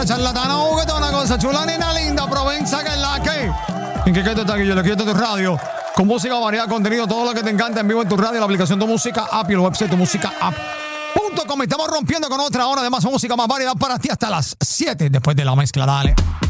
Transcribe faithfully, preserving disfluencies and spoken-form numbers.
la charlatana juguetona, cosa chula, nena linda, Provenza, que es la que. ¿En qué que tú estás aquí? Yo le quiero tu radio. Con música, variedad, contenido, todo lo que te encanta en vivo en tu radio, la aplicación Tu Música App y el website Tu Música App. Punto com. Estamos rompiendo con otra hora de más música, más variedad para ti hasta las siete después de la mezcla. Dale.